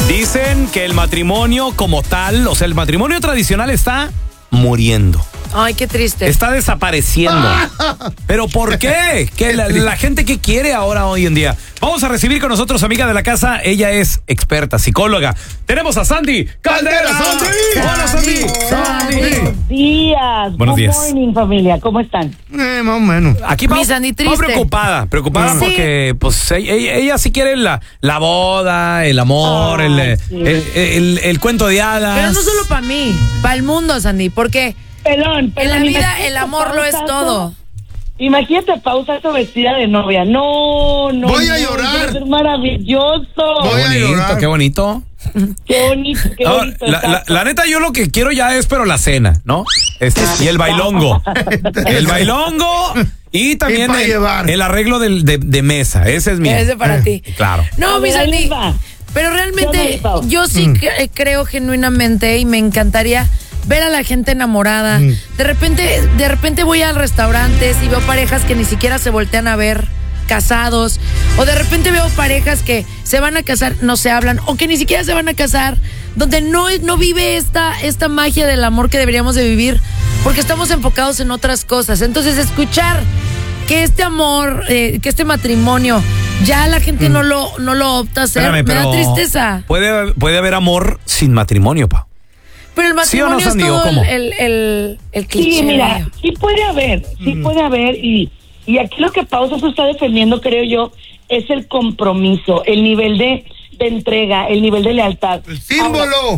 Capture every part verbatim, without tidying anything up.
Dicen que el matrimonio como tal, o sea, el matrimonio tradicional está muriendo. Ay, qué triste. Está desapareciendo. ¿Pero por qué? ¿Qué la, la gente que quiere ahora hoy en día? Vamos a recibir con nosotros amiga de la casa. Ella es experta, psicóloga. Tenemos a Sandy Caldera. ¡Sandy! ¡Hola, Sandy! ¡Sandy! Buenos días. Buenos días. Good morning, familia. ¿Cómo están? Eh, más o menos. Aquí va, Mi Sandy va triste. preocupada, preocupada Sí. porque pues ella, ella sí quiere la, la boda, el amor, Ay, el, sí. el, el, el cuento de hadas. Pero no solo para mí, para el mundo, Sandy, porque Pelón, en pelón. la vida imagínate el amor lo es pausazo. todo. Imagínate pausazo vestida de novia. No, no. Voy a no, llorar. va a ser maravilloso. Voy Qué a bonito, llorar. qué bonito. Qué bonito, qué No, bonito. la, la, exacto. la neta, yo lo que quiero ya es, pero la cena, ¿no? Este, y el bailongo. El bailongo y también Y pa' el, llevar. el arreglo del- de, de mesa. Ese es mío. Ese para Eh, ti. Claro. No, A mi ver, ahí Sandy. les va. Pero ¿Qué realmente onda, Pau? yo sí cre- creo genuinamente y me encantaría ver a la gente enamorada. De repente, de repente voy a restaurantes y veo parejas que ni siquiera se voltean a ver, casados, o de repente veo parejas que se van a casar, no se hablan, o que ni siquiera se van a casar, donde no, no vive esta, esta magia del amor que deberíamos de vivir, porque estamos enfocados en otras cosas. Entonces, escuchar que este amor, eh, que este matrimonio, ya la gente no lo no lo opta a hacer, Espérame, me pero da tristeza. Puede, puede haber amor sin matrimonio, pa. Pero el ¿Sí o no, matrimonio Sandy, es o todo cómo? el, el, el, el cliché. Sí, mira, de- sí puede haber, sí puede haber. Y, y aquí lo que Pausazo está defendiendo, creo yo, es el compromiso, el nivel de, de entrega, el nivel de lealtad. El símbolo.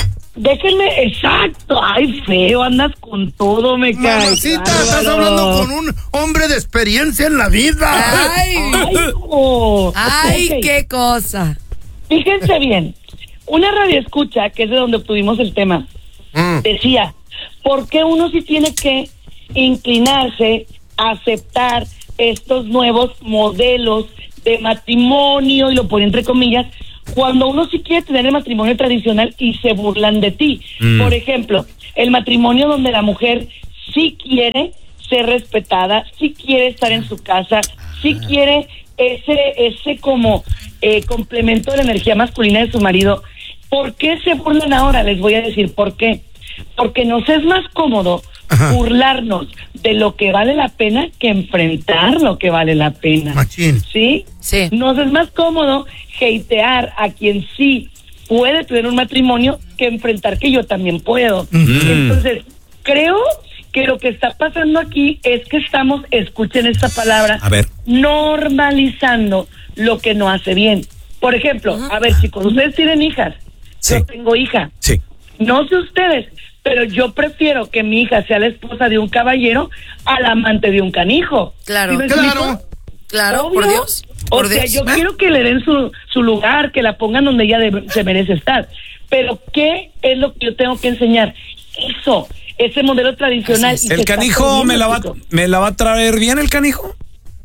Déjenme, exacto. Ay, feo, andas con todo, me cae. Mamacita, estás hablando con un hombre de experiencia en la vida. Ay, Ay, hijo. ay, Ok, qué cosa. Fíjense bien, una radioescucha, que es de donde obtuvimos el tema, Mm. decía, ¿por qué uno sí tiene que inclinarse a aceptar estos nuevos modelos de matrimonio, y lo pone entre comillas, cuando uno sí quiere tener el matrimonio tradicional y se burlan de ti? Mm. Por ejemplo, el matrimonio donde la mujer sí quiere ser respetada, sí quiere estar en su casa, sí quiere ese ese como eh, complemento de la energía masculina de su marido. ¿Por qué se burlan ahora? Les voy a decir por qué. Porque nos es más cómodo Ajá. burlarnos de lo que vale la pena que enfrentar lo que vale la pena. Machín. ¿Sí? Sí. Nos es más cómodo hatear a quien sí puede tener un matrimonio que enfrentar que yo también puedo. Entonces, creo que lo que está pasando aquí es que estamos, escuchen esta palabra, A ver. normalizando lo que no hace bien. Por ejemplo, a ver, chicos, ustedes tienen hijas. Sí. Yo tengo hija. Sí. No sé ustedes, pero yo prefiero que mi hija sea la esposa de un caballero al amante de un canijo. Claro. ¿Sí me Claro. explico? Claro, Obvio. por Dios. O Por sea, Dios. yo quiero que le den su, su lugar, que la pongan donde ella debe- se merece estar. Pero, ¿qué es lo que yo tengo que enseñar? Eso, ese modelo tradicional. Así y se ¿El está canijo perdiendo, me la va, chicos. me la va a traer bien el canijo?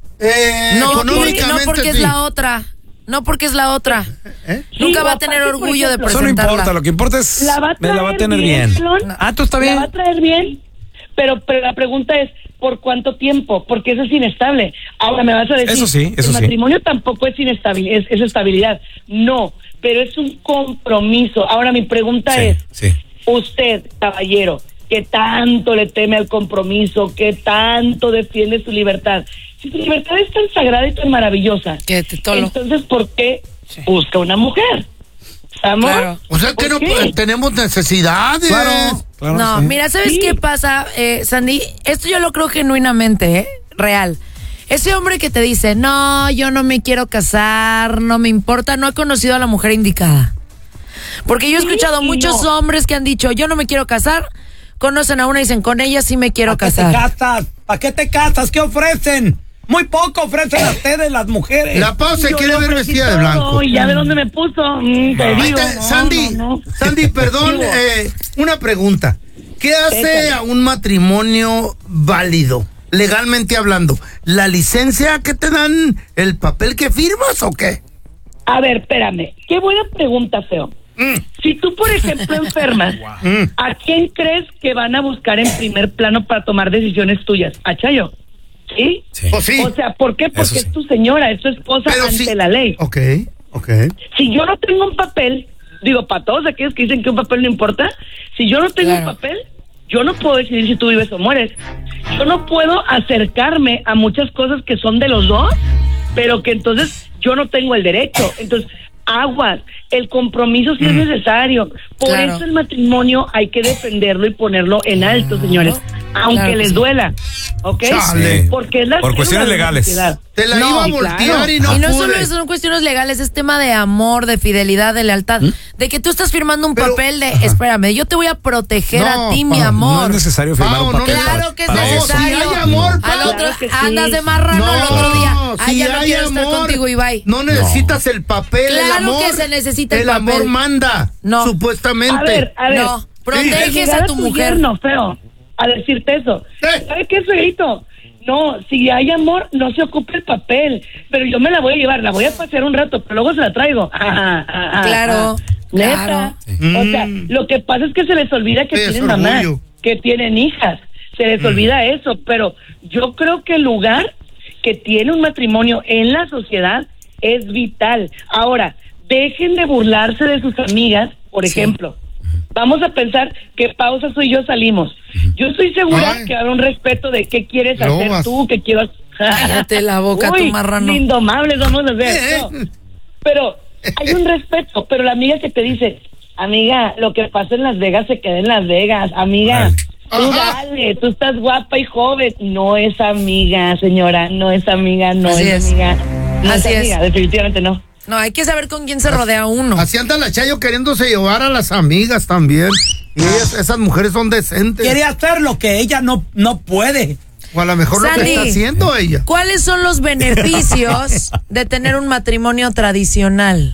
Eh, No, porque, no económicamente porque es sí. la otra. No porque es la otra. ¿Eh? Nunca Sí, va a aparte, tener por orgullo de ejemplo, Eso no presentarla. importa, lo que importa es La va a me la va a traer tener bien, bien. Flor. Ah, tú está La bien. va a traer bien, pero, pero la pregunta es, ¿por cuánto tiempo? Porque eso es inestable. Ahora me vas a decir, Eso sí, eso el sí. matrimonio tampoco es inestabilidad, es, es estabilidad. No, pero es un compromiso. Ahora mi pregunta Sí, es, sí. usted, caballero, que tanto le teme al compromiso, que tanto defiende su libertad, si su libertad es tan sagrada y tan maravillosa, Que te tolo. entonces ¿por qué busca una mujer? ¿Estamos? Claro. O sea que ¿Por no qué? tenemos necesidades. Claro, claro. No, sí. mira, ¿sabes Sí. qué pasa, eh, Sandy? Esto yo lo creo genuinamente, ¿eh? Real. Ese hombre que te dice, no, yo no me quiero casar, no me importa, no ha conocido a la mujer indicada. Porque yo he Sí escuchado y muchos no. hombres que han dicho, yo no me quiero casar, conocen a una y dicen, con ella sí me quiero ¿Para qué casar. te casas? ¿Para qué te casas? ¿Qué ofrecen? Muy poco ofrecen a ustedes las mujeres. La Pau se Yo quiere lo ver ofrecí vestida de todo, blanco. Y ya ve dónde me puso. Mm, te Ahí digo, está, no, Sandy, no, no. Sandy, perdón, Digo, eh, una pregunta. ¿Qué hace Échale. a un matrimonio válido, legalmente hablando? ¿La licencia que te dan, el papel que firmas o qué? A ver, espérame. Qué buena pregunta, feo. Mm. Si tú, por ejemplo, enfermas, Mm. ¿a quién crees que van a buscar en primer plano para tomar decisiones tuyas? ¿A Chayo? ¿Sí? Sí. Pues sí. O sea, ¿por qué? Porque Eso sí. es tu señora, es tu esposa Pero ante sí. la ley. Ok, ok. Si yo no tengo un papel, digo, para todos aquellos que dicen que un papel no importa, si yo no tengo Claro. un papel, yo no puedo decidir si tú vives o mueres. Yo no puedo acercarme a muchas cosas que son de los dos, pero que entonces yo no tengo el derecho. Entonces, aguas, el compromiso sí es necesario. Por Claro. eso el matrimonio hay que defenderlo y ponerlo en alto, señores, aunque Claro que les sí. duela, ¿ok? Chale. Porque es la Por cuestiones célula de la legales. sociedad. Te la No, iba a y voltear claro. y no y no pude. solo son cuestiones legales, es tema de amor, de fidelidad, de lealtad. De que tú estás firmando un Pero- papel de, espérame, yo te voy a proteger No, a ti, mi Pau, No amor. es necesario firmar Pau, un no papel. necesito- Claro que es para eso. necesario. Si hay amor, Al Pau. otro, Claro que sí. andas de marrano No, al otro día. Ah, si ya no hay quiero estar amor, contigo y bye. No necesitas el papel, el Claro amor. que se necesita el el amor papel. manda, No. supuestamente. A ver, a ver. No, proteges Llegar a tu mujer. yerno, feo, a decirte eso. Eh. ¿Sabes qué, feito? No, si hay amor, no se ocupe el papel. Pero yo me la voy a llevar, la voy a pasear un rato, pero luego se la traigo. Ajá, ajá, Claro, ajá. Neta. claro. O sea, Mm. lo que pasa es que se les olvida que Sí, es tienen mamá, orgullo. que tienen hijas. Se les olvida eso. Pero yo creo que el lugar que tiene un matrimonio en la sociedad es vital. Ahora, dejen de burlarse de sus amigas, por Sí. ejemplo. Vamos a pensar que Pausa tú y yo salimos. Yo estoy segura Ay. que habrá un respeto de qué quieres hacer Lobas. tú, qué quiero... Cállate la boca, Uy, tu marrano. indomables vamos a hacer. Eh. No. Pero hay un respeto, pero la amiga que te dice, amiga, lo que pasa en Las Vegas se queda en Las Vegas, amiga. Tú Ajá. dale, tú estás guapa y joven. No es amiga, señora, no es amiga, no Así es, es. amiga. No Así es es. amiga, definitivamente no. No, hay que saber con quién se rodea uno. Así anda la Chayo queriéndose llevar a las amigas también. Y ellas- esas mujeres son decentes. Quiere hacer lo que ella no, no puede. O a lo mejor lo Sandy. que está haciendo ella. ¿Cuáles son los beneficios de tener un matrimonio tradicional?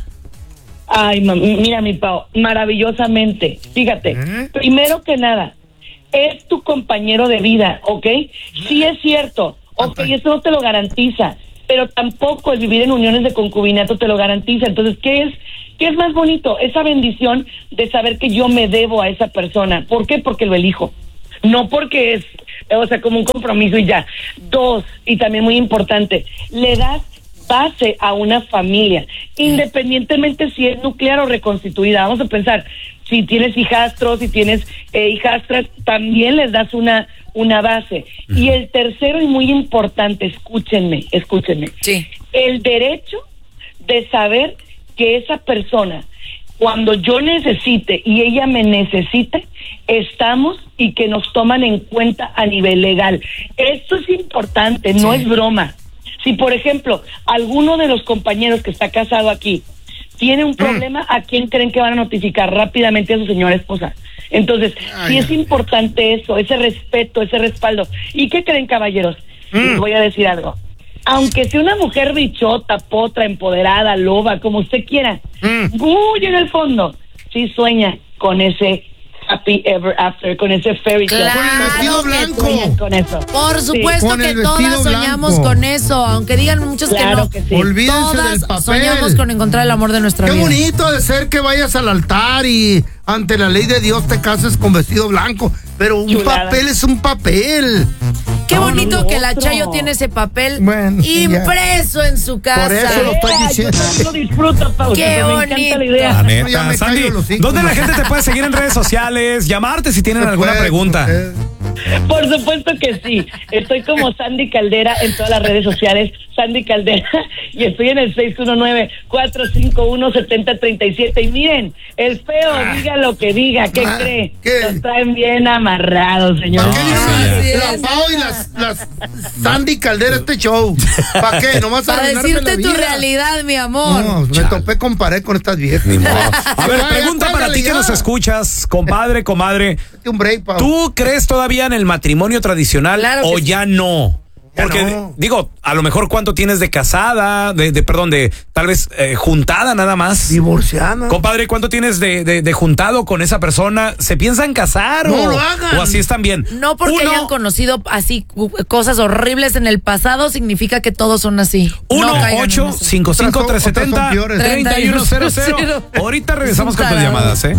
Ay, mam- mira, mi Pau, maravillosamente. Fíjate, ¿Eh? primero que nada, es tu compañero de vida, ¿ok? Sí es cierto, ok, Ajá. eso no te lo garantiza, pero tampoco el vivir en uniones de concubinato te lo garantiza. Entonces, ¿qué es, qué es más bonito? Esa bendición de saber que yo me debo a esa persona. ¿Por qué? Porque lo elijo. No porque es, o sea, como un compromiso y ya. Dos, y también muy importante, le das base a una familia, independientemente si es nuclear o reconstituida. Vamos a pensar, si tienes hijastros, si tienes eh, hijastras, también les das una, una base. Y el tercero y muy importante, escúchenme, escúchenme, Sí. el derecho de saber que esa persona, cuando yo necesite y ella me necesite, estamos y que nos toman en cuenta a nivel legal. Esto es importante, no Sí. es broma. Si, por ejemplo, alguno de los compañeros que está casado aquí tiene un problema, ¿a quién creen que van a notificar? Rápidamente a su señora esposa. Entonces, Ay, sí es ay. importante eso, ese respeto, ese respaldo. ¿Y qué creen, caballeros? Les voy a decir algo. Aunque sea una mujer bichota, potra, empoderada, loba, como usted quiera, Mm. muy en el fondo, sí sueña con ese happy ever after, con ese fairy tale. Claro Con el vestido que blanco. Sueñan con eso. Por Sí. supuesto Con que el vestido todas soñamos blanco. con eso, aunque digan muchos Claro que que no. sí. Olvídense del Todas papel. soñamos con encontrar el amor de nuestra Qué vida. bonito ha de ser que vayas al altar y ante la ley de Dios te cases con vestido blanco. Pero un Chulada. papel es un papel. Qué bonito No, que la otro. Chayo tiene ese papel Bueno, impreso en su casa. Por eso lo estoy Vea, diciendo. Yo también lo disfruto, Pausa, Qué que me bonito. encanta la La idea. Ya neta, me Sandy, callo los hijos. ¿dónde la gente te puede seguir en redes sociales? Llamarte si tienen Se alguna puede, pregunta. se Por supuesto que sí. Estoy como Sandy Caldera en todas las redes sociales. Sandy Caldera. Y estoy en el seis uno nueve, cuatro cinco uno, siete cero tres siete. Y miren, el feo, diga lo que diga. ¿Qué Ah, cree? ¿qué? Los traen bien amarrados, señor. ¿Para qué Ah, dices sí, la es. Pau y las, las Sandy Caldera este show? ¿Para qué? Nomás Para arruinarme decirte la tu vida. realidad, mi amor. No, me topé con pared con estas viejas. Ni modo. A ver, Ya, pregunta ya, para ti ya. que nos escuchas, compadre, comadre. Date un break, Pau. ¿Tú crees todavía en el matrimonio tradicional Claro que o sí. ya no? Ya Porque, no. digo, a lo mejor cuánto tienes de casada, de, de perdón, de tal vez eh, juntada nada más. Divorciada. Compadre, ¿cuánto tienes de, de, de juntado con esa persona? ¿Se piensan casar No o, lo hagan. o así están bien? No porque Uno- hayan conocido así cu- cosas horribles en el pasado significa que todos son así. uno No caigan en ocho eso. cinco cinco tres siete Otras son- otras son cero peores. treinta y uno cero cero. treinta y uno cero cero. Ahorita regresamos Es un con tus tarado. llamadas, ¿eh?